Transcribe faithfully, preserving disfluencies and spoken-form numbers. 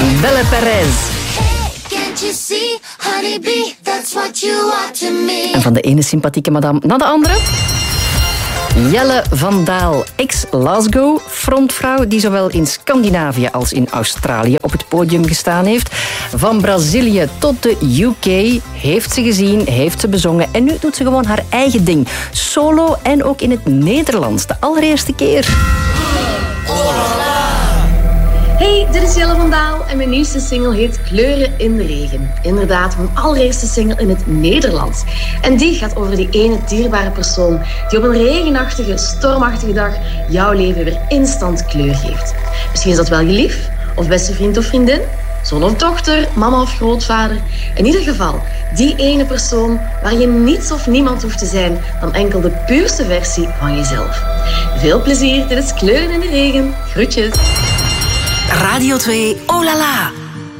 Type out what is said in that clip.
Belle Perez. En van de ene sympathieke madame naar de andere. Jelle van Daal, ex-Glasgow frontvrouw die zowel in Scandinavië als in Australië op het podium gestaan heeft. Van Brazilië tot de U K heeft ze gezien, heeft ze bezongen en nu doet ze gewoon haar eigen ding. Solo en ook in het Nederlands. De allereerste keer. Hey, dit is Jelle van Daal en mijn nieuwste single heet Kleuren in de Regen. Inderdaad, mijn allereerste single in het Nederlands. En die gaat over die ene dierbare persoon die op een regenachtige, stormachtige dag jouw leven weer instant kleur geeft. Misschien is dat wel je lief, of beste vriend of vriendin, zoon of dochter, mama of grootvader. In ieder geval, die ene persoon waar je niets of niemand hoeft te zijn dan enkel de puurste versie van jezelf. Veel plezier, dit is Kleuren in de Regen. Groetjes. Radio twee, oh la la.